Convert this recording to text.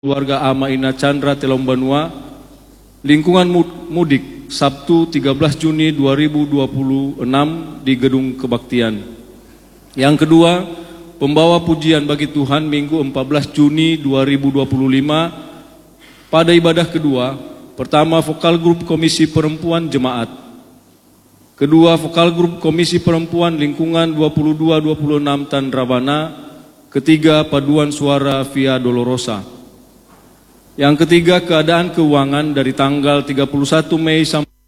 Keluarga Ama Ina Chandra Telombanua, lingkungan mudik Sabtu 13 Juni 2026 di Gedung Kebaktian. Yang kedua, pembawa pujian bagi Tuhan Minggu 14 Juni 2025 pada ibadah kedua. Pertama, vokal grup Komisi Perempuan Jemaat. Kedua, vokal grup Komisi Perempuan Lingkungan 22-26 Tandrabana. Ketiga, paduan suara Via Dolorosa. Yang ketiga, keadaan keuangan dari tanggal 31 Mei sampai